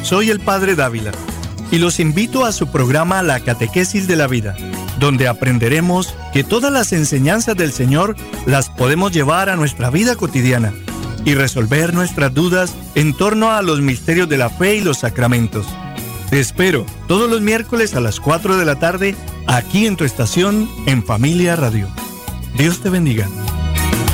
Soy el Padre Dávila y los invito a su programa La Catequesis de la Vida, donde aprenderemos que todas las enseñanzas del Señor las podemos llevar a nuestra vida cotidiana y resolver nuestras dudas en torno a los misterios de la fe y los sacramentos. Te espero todos los miércoles a las 4 de la tarde aquí en tu estación en Familia Radio. Dios te bendiga.